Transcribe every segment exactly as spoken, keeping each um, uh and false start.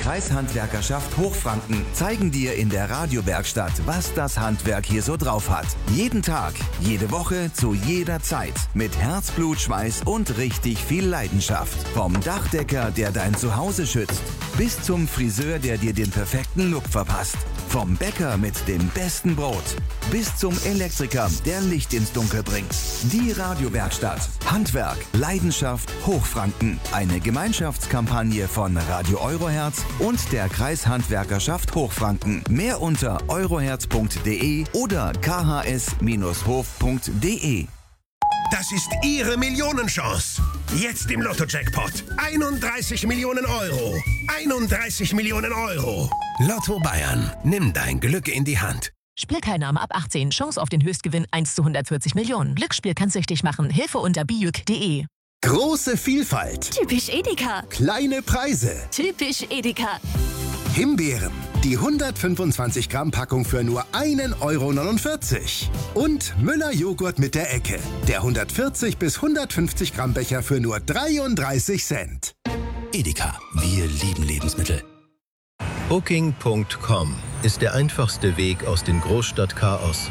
Kreishandwerkerschaft Hochfranken zeigen dir in der Radiowerkstatt, was das Handwerk hier so drauf hat. Jeden Tag, jede Woche, zu jeder Zeit. Mit Herzblut, Schweiß und richtig viel Leidenschaft. Vom Dachdecker, der dein Zuhause schützt, bis zum Friseur, der dir den perfekten Look verpasst. Vom Bäcker mit dem besten Brot bis zum Elektriker, der Licht ins Dunkel bringt. Die Radiowerkstatt. Handwerk, Leidenschaft, Hochfranken. Eine Gemeinschaftskampagne von Radio Euroherz und der Kreishandwerkerschaft Hochfranken. Mehr unter euroherz punkt de oder k h s hof punkt de. Das ist Ihre Millionenchance. Jetzt im Lotto-Jackpot. einunddreißig Millionen Euro. einunddreißig Millionen Euro. Lotto Bayern. Nimm dein Glück in die Hand. Spielteilnahme ab achtzehn. Chance auf den Höchstgewinn eins zu hundertvierzig Millionen. Glücksspiel kann süchtig machen. Hilfe unter bijuk punkt de. Große Vielfalt. Typisch Edeka. Kleine Preise. Typisch Edeka. Himbeeren. Die hundertfünfundzwanzig Gramm Packung für nur ein Euro neunundvierzig. Und Müller Joghurt mit der Ecke. Der hundertvierzig bis hundertfünfzig Gramm Becher für nur dreiunddreißig Cent. Edeka. Wir lieben Lebensmittel. Booking Punkt com ist der einfachste Weg aus dem Großstadtchaos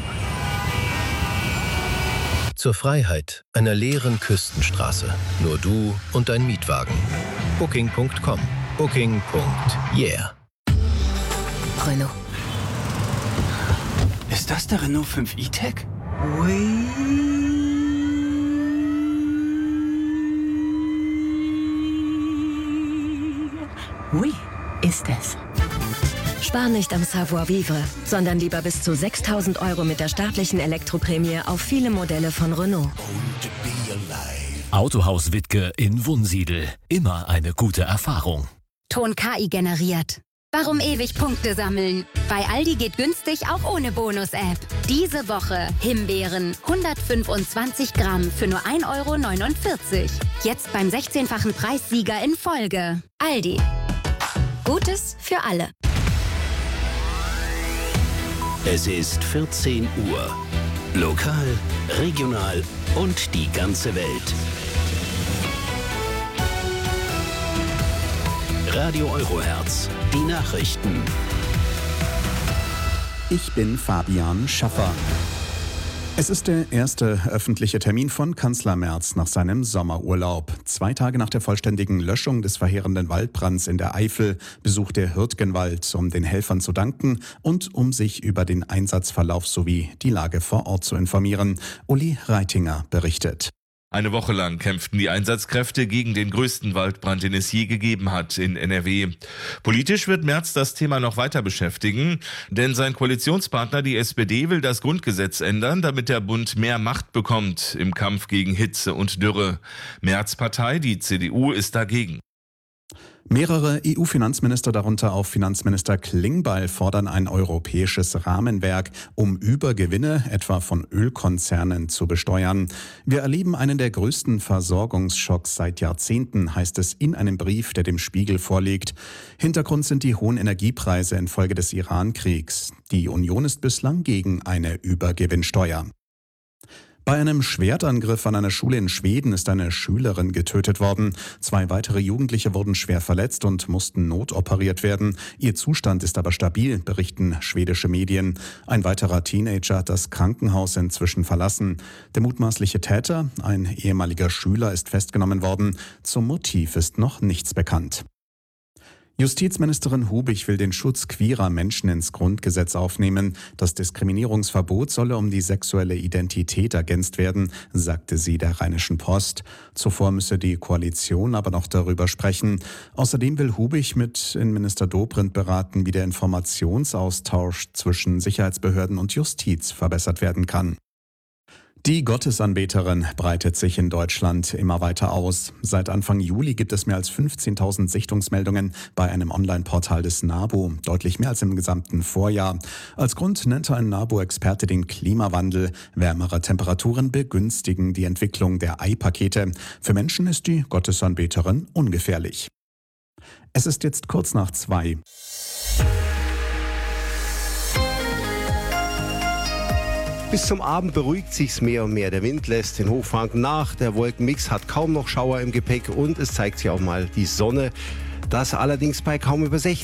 zur Freiheit einer leeren Küstenstraße. Nur du und dein Mietwagen. Booking Punkt com. Booking. Yeah. Renault. Ist das der Renault fünf E-Tech? Oui. Oui, ist es. Spar nicht am Savoir-vivre, sondern lieber bis zu sechstausend Euro mit der staatlichen Elektroprämie auf viele Modelle von Renault. Autohaus Wittke in Wunsiedel. Immer eine gute Erfahrung. Ton K I generiert. Warum ewig Punkte sammeln? Bei Aldi geht günstig auch ohne Bonus-App. Diese Woche Himbeeren hundertfünfundzwanzig Gramm für nur ein Euro neunundvierzig. Jetzt beim sechzehnfachen Preissieger in Folge. Aldi. Gutes für alle. Es ist vierzehn Uhr. Lokal, regional und die ganze Welt. Radio Euroherz. Die Nachrichten. Ich bin Fabian Schaffer. Es ist der erste öffentliche Termin von Kanzler Merz nach seinem Sommerurlaub. Zwei Tage nach der vollständigen Löschung des verheerenden Waldbrands in der Eifel besucht er Hürtgenwald, um den Helfern zu danken und um sich über den Einsatzverlauf sowie die Lage vor Ort zu informieren. Uli Reitinger berichtet. Eine Woche lang kämpften die Einsatzkräfte gegen den größten Waldbrand, den es je gegeben hat in N R W. Politisch wird Merz das Thema noch weiter beschäftigen, denn sein Koalitionspartner, die S P D, will das Grundgesetz ändern, damit der Bund mehr Macht bekommt im Kampf gegen Hitze und Dürre. Merz' Partei, die C D U, ist dagegen. Mehrere E U-Finanzminister, darunter auch Finanzminister Klingbeil, fordern ein europäisches Rahmenwerk, um Übergewinne, etwa von Ölkonzernen, zu besteuern. Wir erleben einen der größten Versorgungsschocks seit Jahrzehnten, heißt es in einem Brief, der dem Spiegel vorliegt. Hintergrund sind die hohen Energiepreise infolge des Iran-Kriegs. Die Union ist bislang gegen eine Übergewinnsteuer. Bei einem Schwertangriff an einer Schule in Schweden ist eine Schülerin getötet worden. Zwei weitere Jugendliche wurden schwer verletzt und mussten notoperiert werden. Ihr Zustand ist aber stabil, berichten schwedische Medien. Ein weiterer Teenager hat das Krankenhaus inzwischen verlassen. Der mutmaßliche Täter, ein ehemaliger Schüler, ist festgenommen worden. Zum Motiv ist noch nichts bekannt. Justizministerin Hubich will den Schutz queerer Menschen ins Grundgesetz aufnehmen. Das Diskriminierungsverbot solle um die sexuelle Identität ergänzt werden, sagte sie der Rheinischen Post. Zuvor müsse die Koalition aber noch darüber sprechen. Außerdem will Hubich mit Innenminister Dobrindt beraten, wie der Informationsaustausch zwischen Sicherheitsbehörden und Justiz verbessert werden kann. Die Gottesanbeterin breitet sich in Deutschland immer weiter aus. Seit Anfang Juli gibt es mehr als fünfzehntausend Sichtungsmeldungen bei einem Online-Portal des NABU, deutlich mehr als im gesamten Vorjahr. Als Grund nannte ein NABU-Experte den Klimawandel. Wärmere Temperaturen begünstigen die Entwicklung der Eipakete. Für Menschen ist die Gottesanbeterin ungefährlich. Es ist jetzt kurz nach zwei. Bis zum Abend beruhigt sich's mehr und mehr. Der Wind lässt in Hochfranken nach. Der Wolkenmix hat kaum noch Schauer im Gepäck und es zeigt sich auch mal die Sonne. Das allerdings bei kaum über sechzig.